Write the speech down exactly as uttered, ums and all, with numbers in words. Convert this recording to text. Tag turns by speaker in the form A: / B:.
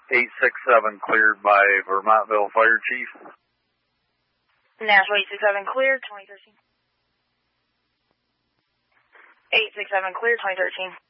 A: eight six seven cleared by Vermontville Fire Chief.
B: Nashville eight six seven cleared, twenty thirteen. eight six seven cleared, twenty thirteen.